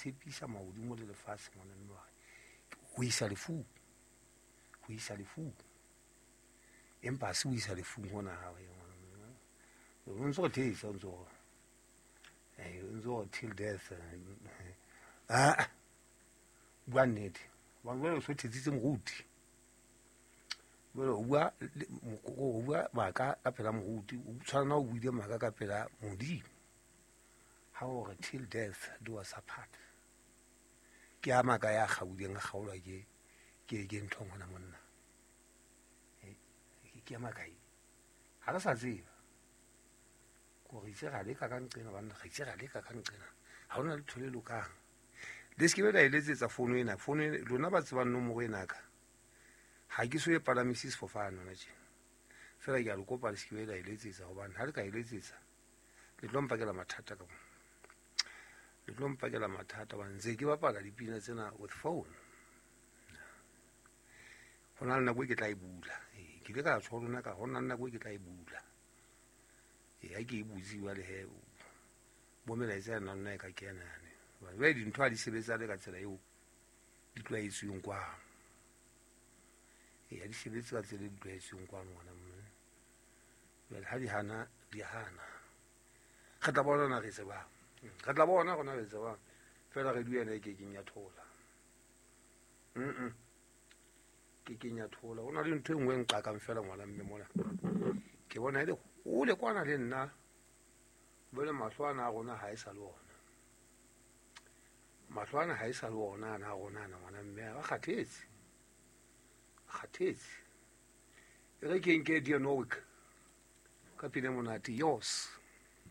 tshepisa maodimo le lefatshe ngwaneng wa ho isa lefu empa ha se ho isa lefung hona hae o ntso theisa o ntso till death bua nnete bangwe o so thetsitse moruti o bua maka ka pela moruti o tshwana o buile maka ka pela modimo ha o re till death do us apart ke a maka ya gaudeng a gaolwa ke ntho ngwana monna ke a maka ha re sa tseba ko re itse ga le ka kanqena banna ga itse ga le ka kanqena ha ona le thole lokang le se ke be la eletsetsa fono ena lona ba tsebang nomoro ena ka ha ke so e palamisi sefofane ona tjena fela ke a le kopa le se ke be la eletsetsa hobane ha le ka eletsetsa le tlo mpakela mathata ka bona le tlo mpakela mathata ba ntse ke bapala dipina tsena with phone hona le nako e ke tla e bula ke le ka tsho lona ka hona nako e ke tla e bula ha ke e butsiwa le he bo melaetsa nna nna e ka kena yane ba dintho ha di sebetsa le ka tsela eo di tlwaetsweng kwano di sebetse ka tsela e di tlwaetsweng kwano ngwana mme jwale ha di hana re tla bona na re tsebang re tla bona gona re tsebang fela re duela e ke kenya thola ke kenya thola ona le ntho e nngwe nqakang fela ngwana mme mona ke bona ile o le kwana le nna bole mahlwana a rona ha e sa le ona mahlwana ha e sa le ona na rona na ngwana mme ba kgathetse e re ke nke Dianowic ka pina monate yours